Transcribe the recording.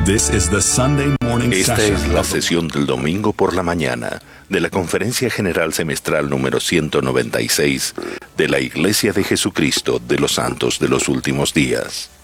This is the Sunday morning Esta session es la of the- sesión del domingo por la mañana de la Conferencia General Semestral número 196 de la Iglesia de Jesucristo de los Santos de los Últimos Días.